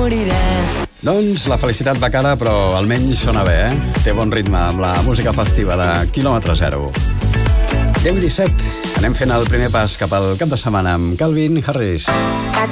moriré. Doncs la felicitat va cara, però almenys sona bé, Té bon ritme amb la música festiva de Quilòmetre Zero. 10:17. Anem fent el primer pas cap al cap de setmana amb Calvin Harris.